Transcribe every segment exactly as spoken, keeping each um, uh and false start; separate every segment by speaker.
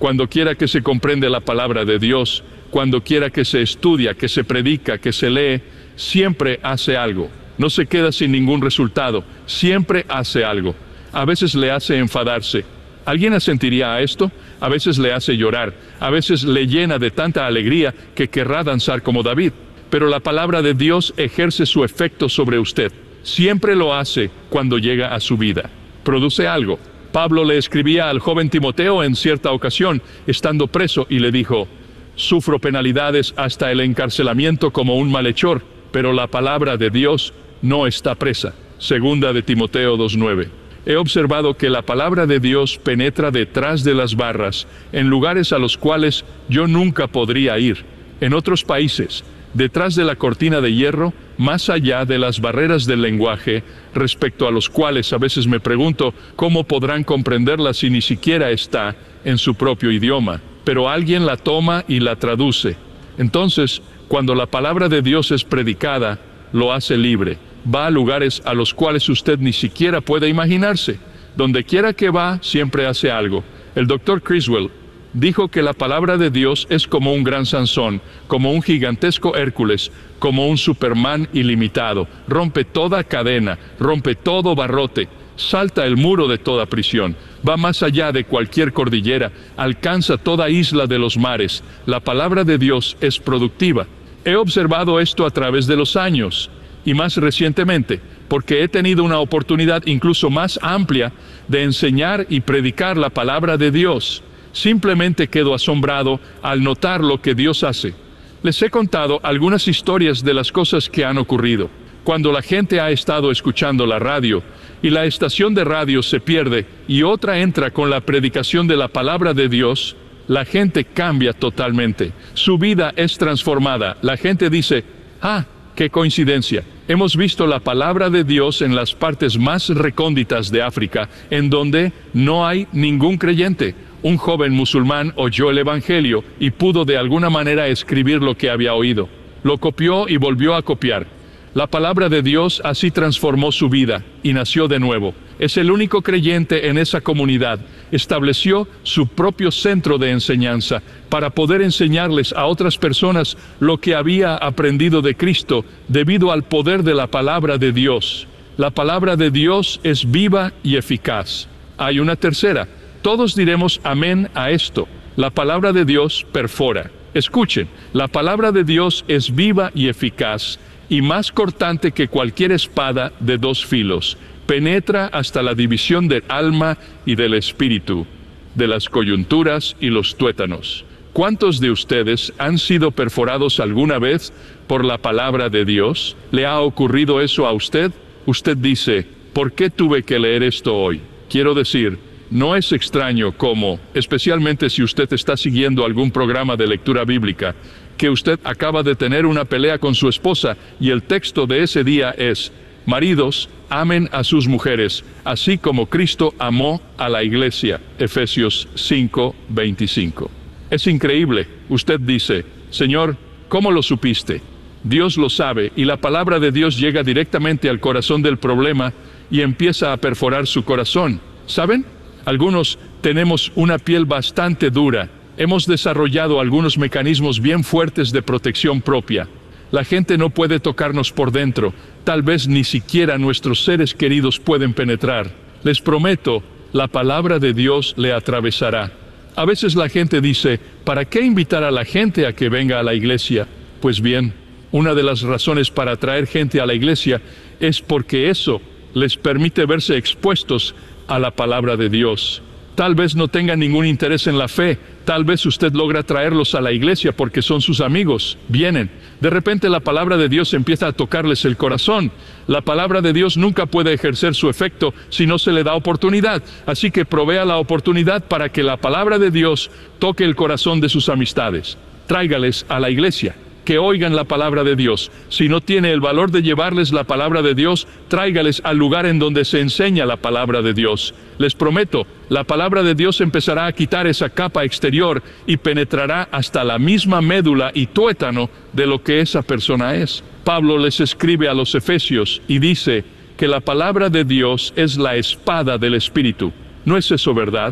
Speaker 1: Cuando quiera que se comprende la palabra de Dios, cuando quiera que se estudia, que se predica, que se lee, siempre hace algo. No se queda sin ningún resultado, siempre hace algo. A veces le hace enfadarse. ¿Alguien asentiría a esto? A veces le hace llorar, a veces le llena de tanta alegría que querrá danzar como David. Pero la palabra de Dios ejerce su efecto sobre usted. Siempre lo hace cuando llega a su vida. Produce algo. Pablo le escribía al joven Timoteo en cierta ocasión, estando preso, y le dijo: sufro penalidades hasta el encarcelamiento como un malhechor, pero la palabra de Dios no está presa. Segunda de Timoteo dos nueve. He observado que la palabra de Dios penetra detrás de las barras, en lugares a los cuales yo nunca podría ir. En otros países, detrás de la cortina de hierro, más allá de las barreras del lenguaje, respecto a los cuales a veces me pregunto cómo podrán comprenderla si ni siquiera está en su propio idioma. Pero alguien la toma y la traduce. Entonces, cuando la palabra de Dios es predicada, lo hace libre. Va a lugares a los cuales usted ni siquiera puede imaginarse. Donde quiera que va, siempre hace algo. El doctor Criswell dijo que la palabra de Dios es como un gran Sansón, como un gigantesco Hércules, como un Superman ilimitado. Rompe toda cadena, rompe todo barrote, salta el muro de toda prisión, va más allá de cualquier cordillera, alcanza toda isla de los mares. La palabra de Dios es productiva. He observado esto a través de los años, y más recientemente, porque he tenido una oportunidad incluso más amplia de enseñar y predicar la palabra de Dios. Simplemente quedo asombrado al notar lo que Dios hace. Les he contado algunas historias de las cosas que han ocurrido. Cuando la gente ha estado escuchando la radio, y la estación de radio se pierde, y otra entra con la predicación de la palabra de Dios, la gente cambia totalmente. Su vida es transformada. La gente dice: ah, qué coincidencia. Hemos visto la palabra de Dios en las partes más recónditas de África, en donde no hay ningún creyente. Un joven musulmán oyó el Evangelio y pudo de alguna manera escribir lo que había oído. Lo copió y volvió a copiar. La palabra de Dios así transformó su vida y nació de nuevo. Es el único creyente en esa comunidad. Estableció su propio centro de enseñanza para poder enseñarles a otras personas lo que había aprendido de Cristo debido al poder de la palabra de Dios. La palabra de Dios es viva y eficaz. Hay una tercera. Todos diremos amén a esto. La palabra de Dios perfora. Escuchen, la palabra de Dios es viva y eficaz, y más cortante que cualquier espada de dos filos. Penetra hasta la división del alma y del espíritu, de las coyunturas y los tuétanos. ¿Cuántos de ustedes han sido perforados alguna vez por la palabra de Dios? ¿Le ha ocurrido eso a usted? Usted dice: ¿por qué tuve que leer esto hoy? Quiero decir, no es extraño cómo, especialmente si usted está siguiendo algún programa de lectura bíblica, que usted acaba de tener una pelea con su esposa y el texto de ese día es: maridos, amen a sus mujeres, así como Cristo amó a la iglesia. Efesios cinco veinticinco. Es increíble. Usted dice: Señor, ¿cómo lo supiste? Dios lo sabe, y la palabra de Dios llega directamente al corazón del problema y empieza a perforar su corazón. ¿Saben? Algunos tenemos una piel bastante dura. Hemos desarrollado algunos mecanismos bien fuertes de protección propia. La gente no puede tocarnos por dentro. Tal vez ni siquiera nuestros seres queridos pueden penetrar. Les prometo, la palabra de Dios le atravesará. A veces la gente dice: ¿para qué invitar a la gente a que venga a la iglesia? Pues bien, una de las razones para atraer gente a la iglesia es porque eso les permite verse expuestos a la palabra de Dios. Tal vez no tengan ningún interés en la fe. Tal vez usted logra traerlos a la iglesia porque son sus amigos. Vienen. De repente la palabra de Dios empieza a tocarles el corazón. La palabra de Dios nunca puede ejercer su efecto si no se le da oportunidad. Así que provea la oportunidad para que la palabra de Dios toque el corazón de sus amistades. Tráigales a la iglesia. Que oigan la palabra de Dios. Si no tiene el valor de llevarles la palabra de Dios, tráigales al lugar en donde se enseña la palabra de Dios. Les prometo, la palabra de Dios empezará a quitar esa capa exterior y penetrará hasta la misma médula y tuétano de lo que esa persona es. Pablo les escribe a los Efesios y dice que la palabra de Dios es la espada del Espíritu. ¿No es eso verdad?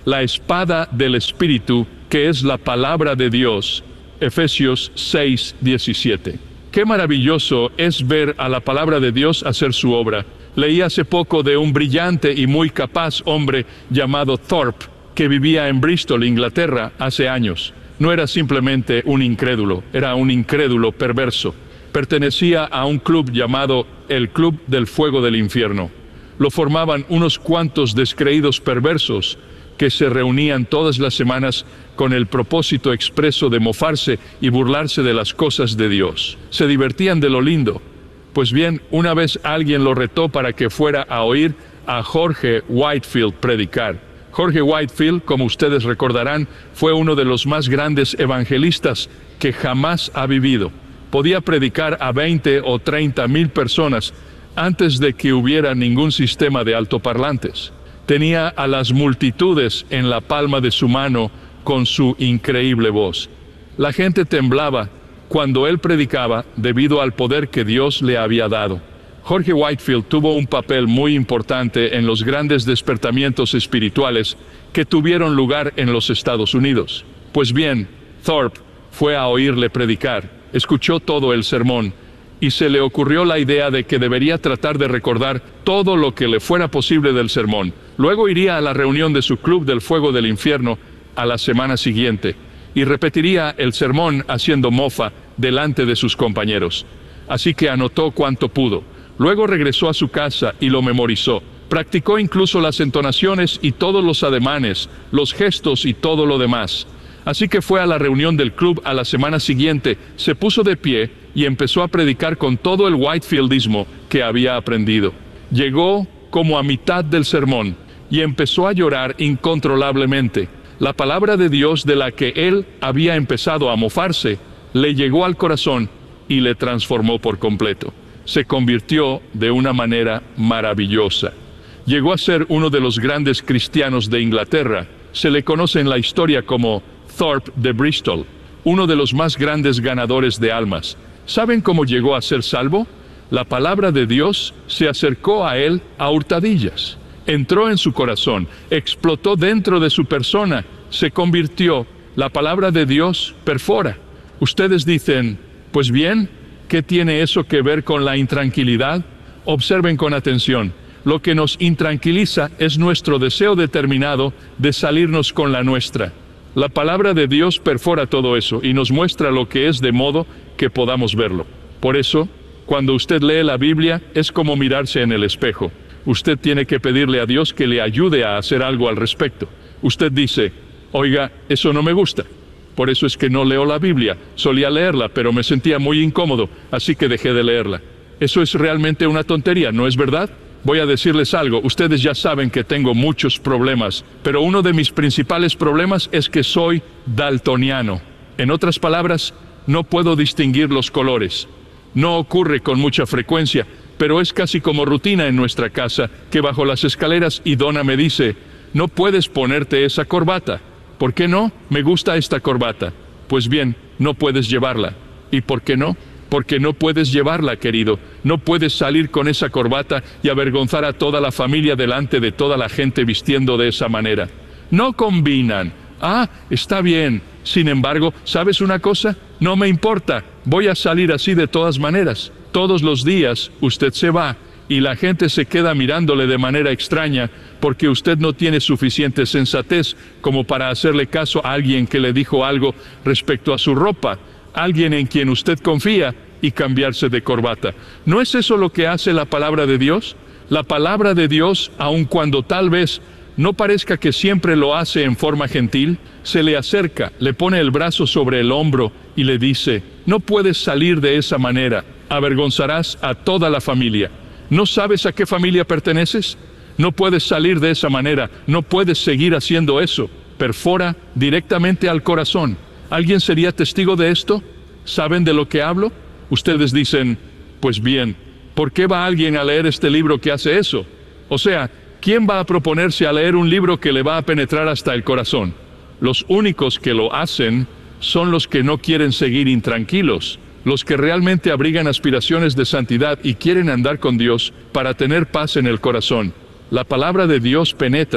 Speaker 1: la espada del Espíritu, que es la palabra de Dios. Efesios seis, diecisiete. Qué maravilloso es ver a la palabra de Dios hacer su obra. Leí hace poco de un brillante y muy capaz hombre llamado Thorpe, que vivía en Bristol, Inglaterra, hace años. No era simplemente un incrédulo, era un incrédulo perverso. Pertenecía a un club llamado el Club del Fuego del Infierno. Lo formaban unos cuantos descreídos perversos que se reunían todas las semanas con el propósito expreso de mofarse y burlarse de las cosas de Dios. Se divertían de lo lindo. Pues bien, una vez alguien lo retó para que fuera a oír a Jorge Whitefield predicar. Jorge Whitefield, como ustedes recordarán, fue uno de los más grandes evangelistas que jamás ha vivido. Podía predicar a veinte o treinta mil personas antes de que hubiera ningún sistema de altoparlantes. Tenía a las multitudes en la palma de su mano con su increíble voz. La gente temblaba cuando él predicaba debido al poder que Dios le había dado. Jorge Whitefield tuvo un papel muy importante en los grandes despertamientos espirituales que tuvieron lugar en los Estados Unidos. Pues bien, Thorpe fue a oírle predicar, escuchó todo el sermón, y se le ocurrió la idea de que debería tratar de recordar todo lo que le fuera posible del sermón. Luego iría a la reunión de su Club del Fuego del Infierno a la semana siguiente y repetiría el sermón haciendo mofa delante de sus compañeros. Así que anotó cuanto pudo. Luego regresó a su casa y lo memorizó. Practicó incluso las entonaciones y todos los ademanes, los gestos y todo lo demás. Así que fue a la reunión del club a la semana siguiente, se puso de pie y empezó a predicar con todo el Whitefieldismo que había aprendido. Llegó como a mitad del sermón y empezó a llorar incontrolablemente. La palabra de Dios de la que él había empezado a mofarse le llegó al corazón y le transformó por completo. Se convirtió de una manera maravillosa. Llegó a ser uno de los grandes cristianos de Inglaterra. Se le conoce en la historia como Thorpe de Bristol, uno de los más grandes ganadores de almas. ¿Saben cómo llegó a ser salvo? La palabra de Dios se acercó a él a hurtadillas. Entró en su corazón, explotó dentro de su persona, se convirtió. La palabra de Dios perfora. Ustedes dicen, pues bien, ¿qué tiene eso que ver con la intranquilidad? Observen con atención. Lo que nos intranquiliza es nuestro deseo determinado de salirnos con la nuestra. La palabra de Dios perfora todo eso y nos muestra lo que es de modo que podamos verlo. Por eso, cuando usted lee la Biblia, es como mirarse en el espejo. Usted tiene que pedirle a Dios que le ayude a hacer algo al respecto. Usted dice, oiga, eso no me gusta. Por eso es que no leo la Biblia. Solía leerla, pero me sentía muy incómodo, así que dejé de leerla. Eso es realmente una tontería, ¿no es verdad? Voy a decirles algo, ustedes ya saben que tengo muchos problemas, pero uno de mis principales problemas es que soy daltoniano. En otras palabras, no puedo distinguir los colores. No ocurre con mucha frecuencia, pero es casi como rutina en nuestra casa, que bajo las escaleras y Donna me dice, no puedes ponerte esa corbata. ¿Por qué no? Me gusta esta corbata. Pues bien, no puedes llevarla. ¿Y por qué no? Porque no puedes llevarla, querido. No puedes salir con esa corbata y avergonzar a toda la familia delante de toda la gente vistiendo de esa manera. No combinan. Ah, está bien. Sin embargo, ¿sabes una cosa? No me importa. Voy a salir así de todas maneras. Todos los días usted se va y la gente se queda mirándole de manera extraña porque usted no tiene suficiente sensatez como para hacerle caso a alguien que le dijo algo respecto a su ropa. Alguien en quien usted confía y cambiarse de corbata. ¿No es eso lo que hace la palabra de Dios? La palabra de Dios, aun cuando tal vez no parezca que siempre lo hace en forma gentil, se le acerca, le pone el brazo sobre el hombro y le dice, no puedes salir de esa manera, avergonzarás a toda la familia. ¿No sabes a qué familia perteneces? No puedes salir de esa manera, no puedes seguir haciendo eso. Perfora directamente al corazón. ¿Alguien sería testigo de esto? ¿Saben de lo que hablo? Ustedes dicen, pues bien, ¿por qué va alguien a leer este libro que hace eso? O sea, ¿quién va a proponerse a leer un libro que le va a penetrar hasta el corazón? Los únicos que lo hacen son los que no quieren seguir intranquilos, los que realmente abrigan aspiraciones de santidad y quieren andar con Dios para tener paz en el corazón. La palabra de Dios penetra.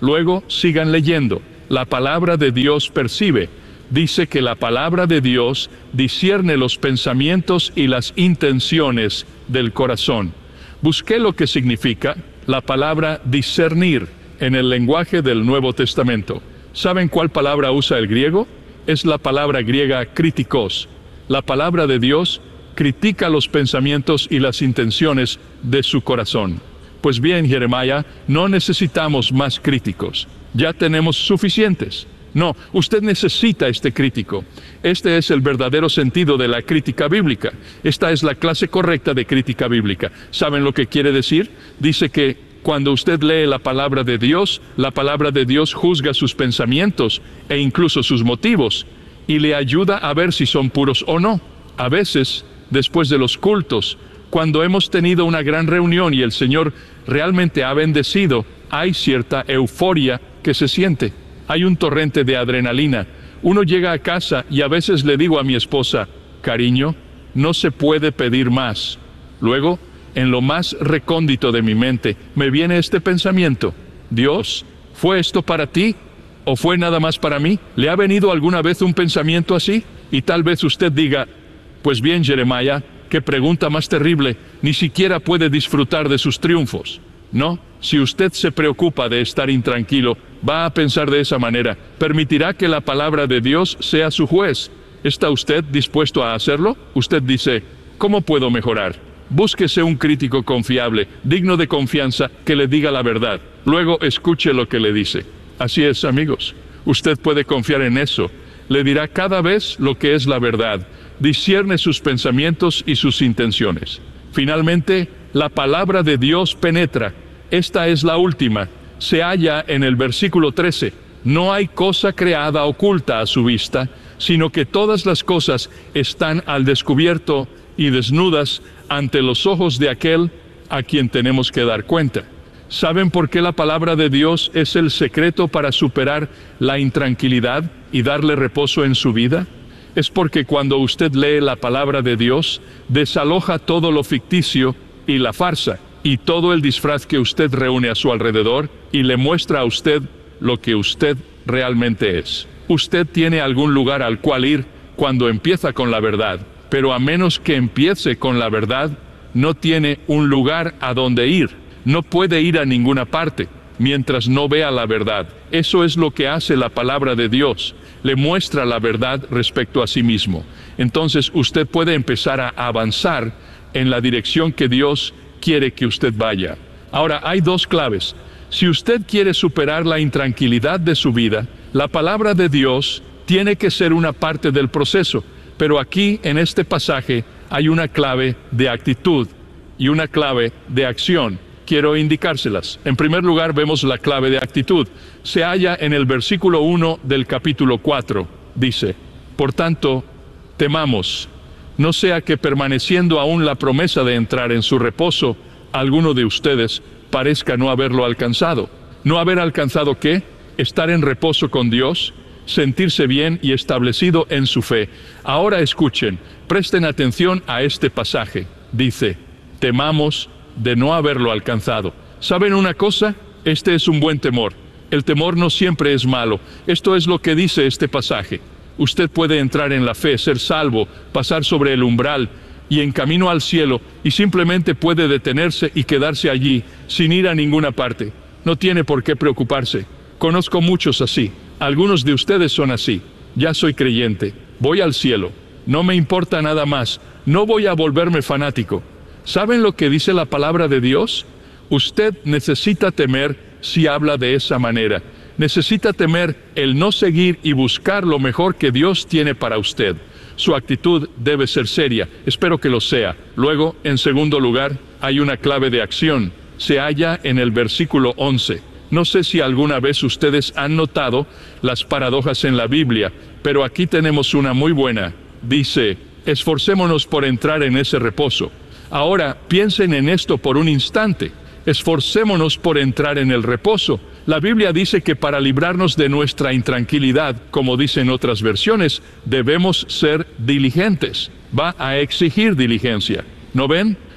Speaker 1: Luego, sigan leyendo. La palabra de Dios percibe. Dice que la palabra de Dios discierne los pensamientos y las intenciones del corazón. Busqué lo que significa la palabra discernir en el lenguaje del Nuevo Testamento. ¿Saben cuál palabra usa el griego? Es la palabra griega kritikos. La palabra de Dios critica los pensamientos y las intenciones de su corazón. Pues bien, Jeremías, no necesitamos más críticos. Ya tenemos suficientes. No, usted necesita este crítico. Este es el verdadero sentido de la crítica bíblica. Esta es la clase correcta de crítica bíblica. ¿Saben lo que quiere decir? Dice que cuando usted lee la palabra de Dios, la palabra de Dios juzga sus pensamientos e incluso sus motivos y le ayuda a ver si son puros o no. A veces, después de los cultos, cuando hemos tenido una gran reunión y el Señor realmente ha bendecido, hay cierta euforia que se siente. Hay un torrente de adrenalina. Uno llega a casa y a veces le digo a mi esposa, cariño, no se puede pedir más. Luego, en lo más recóndito de mi mente, me viene este pensamiento: Dios, ¿fue esto para ti? ¿O fue nada más para mí? ¿Le ha venido alguna vez un pensamiento así? Y tal vez usted diga, pues bien, Jeremías, qué pregunta más terrible, ni siquiera puede disfrutar de sus triunfos. No, si usted se preocupa de estar intranquilo, va a pensar de esa manera. ¿Permitirá que la palabra de Dios sea su juez? ¿Está usted dispuesto a hacerlo? Usted dice, ¿cómo puedo mejorar? Búsquese un crítico confiable, digno de confianza, que le diga la verdad. Luego escuche lo que le dice. Así es, amigos. Usted puede confiar en eso. Le dirá cada vez lo que es la verdad. Discierne sus pensamientos y sus intenciones. Finalmente, la palabra de Dios penetra. Esta es la última. Se halla en el versículo trece. No hay cosa creada oculta a su vista, sino que todas las cosas están al descubierto y desnudas ante los ojos de aquel a quien tenemos que dar cuenta. ¿Saben por qué la palabra de Dios es el secreto para superar la intranquilidad y darle reposo en su vida? Es porque cuando usted lee la palabra de Dios, desaloja todo lo ficticio y la farsa, y todo el disfraz que usted reúne a su alrededor, y le muestra a usted lo que usted realmente es. Usted tiene algún lugar al cual ir cuando empieza con la verdad, pero a menos que empiece con la verdad, no tiene un lugar a donde ir. No puede ir a ninguna parte mientras no vea la verdad. Eso es lo que hace la palabra de Dios. Le muestra la verdad respecto a sí mismo. Entonces usted puede empezar a avanzar en la dirección que Dios quiere que usted vaya. Ahora, hay dos claves. Si usted quiere superar la intranquilidad de su vida, la palabra de Dios tiene que ser una parte del proceso. Pero aquí, en este pasaje, hay una clave de actitud y una clave de acción. Quiero indicárselas. En primer lugar, vemos la clave de actitud. Se halla en el versículo uno del capítulo cuatro. Dice, por tanto, temamos, no sea que permaneciendo aún la promesa de entrar en su reposo, alguno de ustedes parezca no haberlo alcanzado. ¿No haber alcanzado qué? Estar en reposo con Dios, sentirse bien y establecido en su fe. Ahora escuchen, presten atención a este pasaje. Dice, temamos de no haberlo alcanzado. ¿Saben una cosa? Este es un buen temor. El temor no siempre es malo. Esto es lo que dice este pasaje. Usted puede entrar en la fe, ser salvo, pasar sobre el umbral y en camino al cielo, y simplemente puede detenerse y quedarse allí, sin ir a ninguna parte. No tiene por qué preocuparse. Conozco muchos así. Algunos de ustedes son así. Ya soy creyente. Voy al cielo. No me importa nada más. No voy a volverme fanático. ¿Saben lo que dice la palabra de Dios? Usted necesita temer si habla de esa manera. Necesita temer el no seguir y buscar lo mejor que Dios tiene para usted. Su actitud debe ser seria. Espero que lo sea. Luego, en segundo lugar, hay una clave de acción. Se halla en el versículo once. No sé si alguna vez ustedes han notado las paradojas en la Biblia, pero aquí tenemos una muy buena. Dice, esforcémonos por entrar en ese reposo. Ahora, piensen en esto por un instante. Esforcémonos por entrar en el reposo. La Biblia dice que para librarnos de nuestra intranquilidad, como dicen otras versiones, debemos ser diligentes. Va a exigir diligencia. ¿No ven?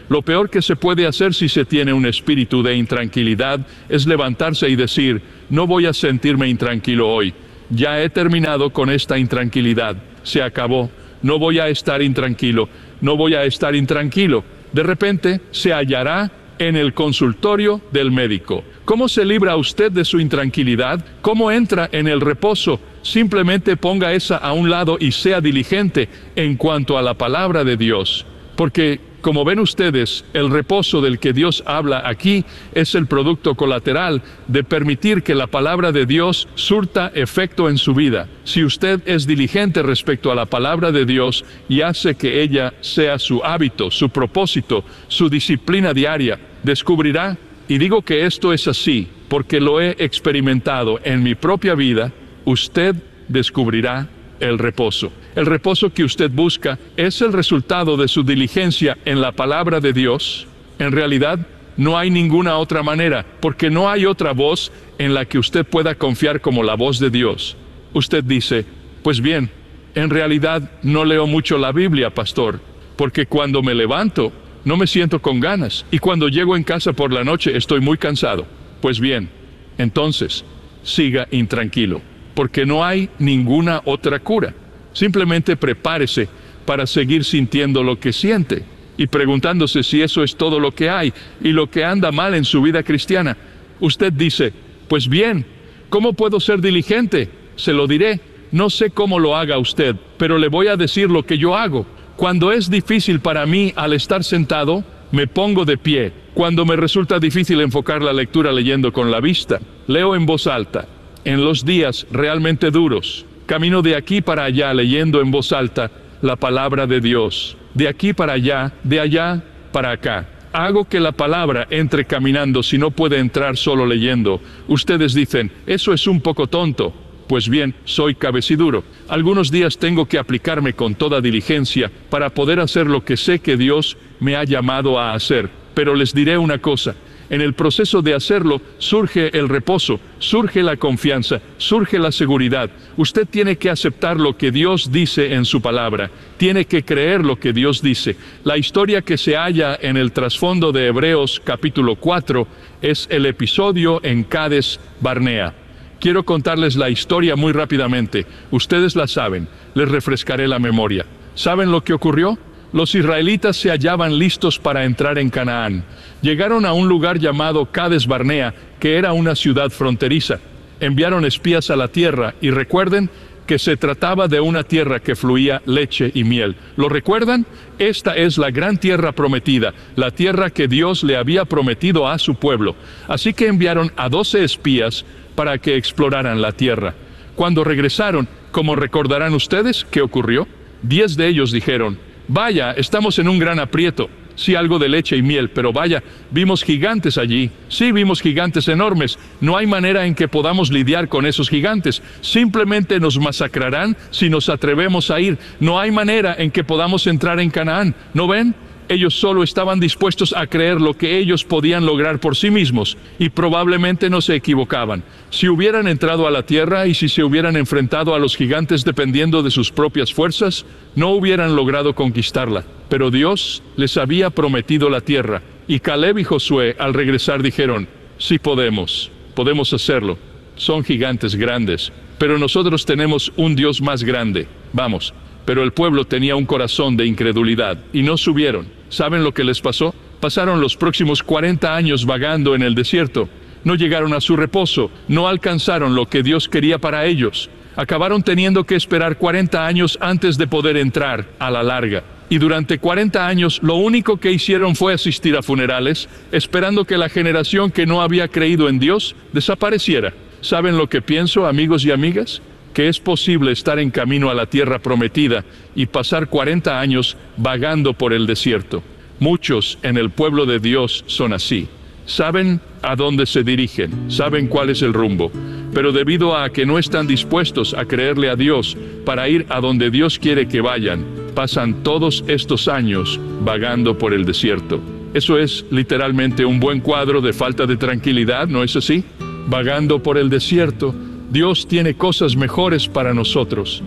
Speaker 1: Lo peor que se puede hacer si se tiene un espíritu de intranquilidad es levantarse y decir, no voy a sentirme intranquilo hoy. Ya he terminado con esta intranquilidad. Se acabó. No voy a estar intranquilo. No voy a estar intranquilo. De repente se hallará en el consultorio del médico. ¿Cómo se libra usted de su intranquilidad? ¿Cómo entra en el reposo? Simplemente ponga esa a un lado y sea diligente en cuanto a la palabra de Dios. Porque, como ven ustedes, el reposo del que Dios habla aquí es el producto colateral de permitir que la palabra de Dios surta efecto en su vida. Si usted es diligente respecto a la palabra de Dios y hace que ella sea su hábito, su propósito, su disciplina diaria, descubrirá, y digo que esto es así, porque lo he experimentado en mi propia vida, usted descubrirá el reposo. El reposo que usted busca es el resultado de su diligencia en la palabra de Dios. En realidad, no hay ninguna otra manera, porque no hay otra voz en la que usted pueda confiar como la voz de Dios. Usted dice, pues bien, en realidad no leo mucho la Biblia, pastor, porque cuando me levanto, no me siento con ganas, y cuando llego en casa por la noche estoy muy cansado. Pues bien, entonces, siga intranquilo, porque no hay ninguna otra cura. Simplemente prepárese para seguir sintiendo lo que siente y preguntándose si eso es todo lo que hay y lo que anda mal en su vida cristiana. Usted dice, pues bien, ¿cómo puedo ser diligente? Se lo diré. No sé cómo lo haga usted, pero le voy a decir lo que yo hago. Cuando es difícil para mí al estar sentado, me pongo de pie. Cuando me resulta difícil enfocar la lectura leyendo con la vista, leo en voz alta. En los días realmente duros, camino de aquí para allá leyendo en voz alta la palabra de Dios. De aquí para allá, de allá para acá. Hago que la palabra entre caminando si no puede entrar solo leyendo. Ustedes dicen, eso es un poco tonto. Pues bien, soy cabeciduro. Algunos días tengo que aplicarme con toda diligencia para poder hacer lo que sé que Dios me ha llamado a hacer. Pero les diré una cosa. En el proceso de hacerlo, surge el reposo, surge la confianza, surge la seguridad. Usted tiene que aceptar lo que Dios dice en su palabra, tiene que creer lo que Dios dice. La historia que se halla en el trasfondo de Hebreos capítulo cuatro es el episodio en Cades Barnea. Quiero contarles la historia muy rápidamente. Ustedes la saben, les refrescaré la memoria. ¿Saben lo que ocurrió? Los israelitas se hallaban listos para entrar en Canaán. Llegaron a un lugar llamado Cades Barnea, que era una ciudad fronteriza. Enviaron espías a la tierra y recuerden que se trataba de una tierra que fluía leche y miel. ¿Lo recuerdan? Esta es la gran tierra prometida, la tierra que Dios le había prometido a su pueblo. Así que enviaron a doce espías para que exploraran la tierra. Cuando regresaron, como recordarán ustedes, ¿qué ocurrió? Diez de ellos dijeron, vaya, estamos en un gran aprieto. Sí, algo de leche y miel, pero vaya, vimos gigantes allí. Sí, vimos gigantes enormes. No hay manera en que podamos lidiar con esos gigantes. Simplemente nos masacrarán si nos atrevemos a ir. No hay manera en que podamos entrar en Canaán. ¿No ven? Ellos solo estaban dispuestos a creer lo que ellos podían lograr por sí mismos, y probablemente no se equivocaban. Si hubieran entrado a la tierra y si se hubieran enfrentado a los gigantes dependiendo de sus propias fuerzas, no hubieran logrado conquistarla. Pero Dios les había prometido la tierra, y Caleb y Josué al regresar dijeron, sí podemos, podemos hacerlo. Son gigantes grandes, pero nosotros tenemos un Dios más grande. Vamos. Pero el pueblo tenía un corazón de incredulidad, y no subieron. ¿Saben lo que les pasó? Pasaron los próximos cuarenta años vagando en el desierto. No llegaron a su reposo, no alcanzaron lo que Dios quería para ellos. Acabaron teniendo que esperar cuarenta años antes de poder entrar a la larga. Y durante cuarenta años lo único que hicieron fue asistir a funerales, esperando que la generación que no había creído en Dios desapareciera. ¿Saben lo que pienso, amigos y amigas? Que es posible estar en camino a la tierra prometida y pasar cuarenta años vagando por el desierto. Muchos en el pueblo de Dios son así. Saben a dónde se dirigen, saben cuál es el rumbo, pero debido a que no están dispuestos a creerle a Dios para ir a donde Dios quiere que vayan, pasan todos estos años vagando por el desierto. Eso es literalmente un buen cuadro de falta de tranquilidad, ¿no es así? Vagando por el desierto. Dios tiene cosas mejores para nosotros.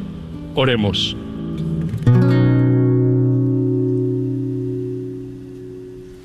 Speaker 1: Oremos.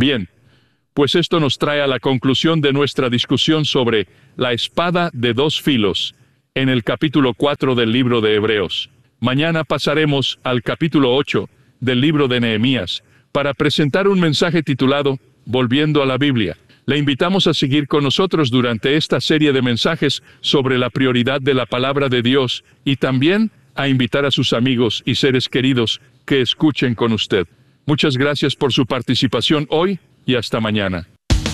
Speaker 1: Bien, pues esto nos trae a la conclusión de nuestra discusión sobre la espada de dos filos en el capítulo cuatro del libro de Hebreos. Mañana pasaremos al capítulo ocho del libro de Nehemías para presentar un mensaje titulado Volviendo a la Biblia. Le invitamos a seguir con nosotros durante esta serie de mensajes sobre la prioridad de la palabra de Dios y también a invitar a sus amigos y seres queridos que escuchen con usted. Muchas gracias por su participación hoy y hasta mañana.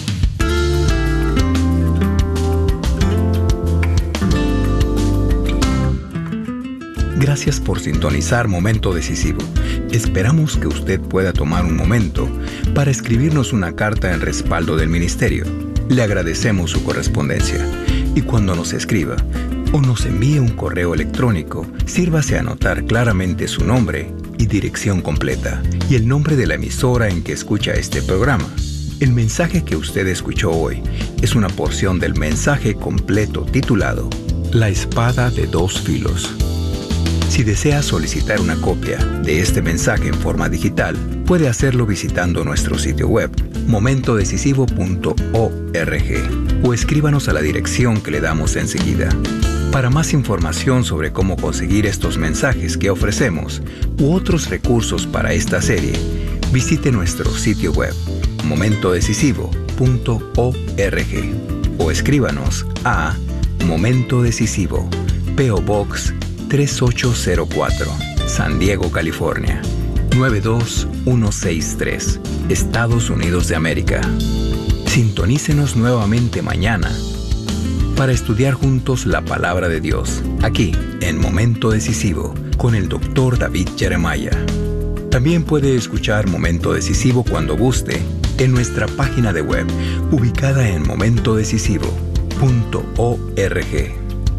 Speaker 2: Gracias por sintonizar Momento Decisivo. Esperamos que usted pueda tomar un momento para escribirnos una carta en respaldo del ministerio. Le agradecemos su correspondencia. Y cuando nos escriba o nos envíe un correo electrónico, sírvase a anotar claramente su nombre y dirección completa y el nombre de la emisora en que escucha este programa. El mensaje que usted escuchó hoy es una porción del mensaje completo titulado La espada de dos filos. Si desea solicitar una copia de este mensaje en forma digital, puede hacerlo visitando nuestro sitio web, momento decisivo punto org, o escríbanos a la dirección que le damos enseguida. Para más información sobre cómo conseguir estos mensajes que ofrecemos u otros recursos para esta serie, visite nuestro sitio web, momento decisivo punto org, o escríbanos a Momento Decisivo, P O Box tres ocho cero cuatro, San Diego, California, nueve dos uno seis tres, Estados Unidos de América. Sintonícenos nuevamente mañana para estudiar juntos la palabra de Dios, aquí en Momento Decisivo, con el doctor David Jeremiah. También puede escuchar Momento Decisivo cuando guste en nuestra página de web, ubicada en momento decisivo punto org.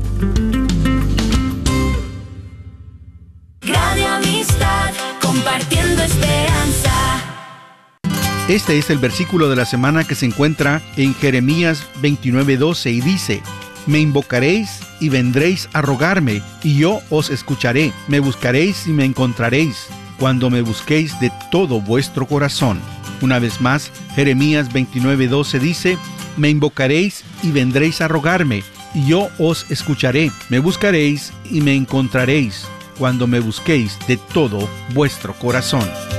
Speaker 3: Compartiendo esperanza.
Speaker 4: Este es el versículo de la semana que se encuentra en Jeremías veintinueve doce y dice: Me invocaréis y vendréis a rogarme, y yo os escucharé. Me buscaréis y me encontraréis, cuando me busquéis de todo vuestro corazón. Una vez más, Jeremías veintinueve doce dice: Me invocaréis y vendréis a rogarme, y yo os escucharé. Me buscaréis y me encontraréis, cuando me busquéis de todo vuestro corazón.